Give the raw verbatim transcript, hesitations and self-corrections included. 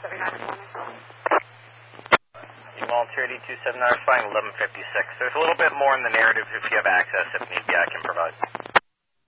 seven nine is fine. Walter eighty-two seven nine is fine, eleven fifty-six. There's a little bit more in the narrative if you have access. If need be, I can provide.